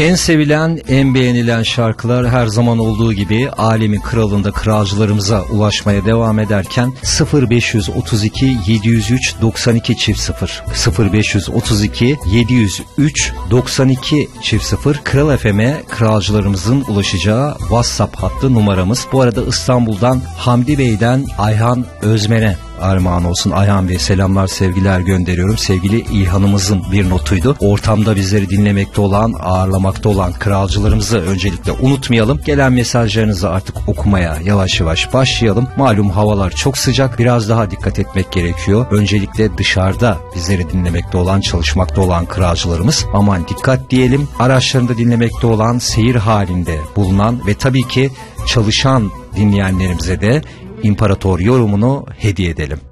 En sevilen, en beğenilen şarkılar her zaman olduğu gibi alemin kralında kralcılarımıza ulaşmaya devam ederken 0532 703 92 0 0532 703 92 0 Kral FM'e kralcılarımızın ulaşacağı WhatsApp hattı numaramız. Bu arada İstanbul'dan Hamdi Bey'den Ayhan Özmen'e armağan olsun. Ayhan Bey selamlar, sevgiler gönderiyorum. Sevgili İlhan'ımızın bir notuydu. Ortamda bizleri dinlemekte olan, ağırlamakta olan kralcılarımızı öncelikle unutmayalım. Gelen mesajlarınızı artık okumaya yavaş yavaş başlayalım. Malum havalar çok sıcak. Biraz daha dikkat etmek gerekiyor. Öncelikle dışarıda bizleri dinlemekte olan, çalışmakta olan kralcılarımız aman dikkat diyelim. Araçlarında dinlemekte olan, seyir halinde bulunan ve tabii ki çalışan dinleyenlerimize de İmparator yorumunu hediye edelim.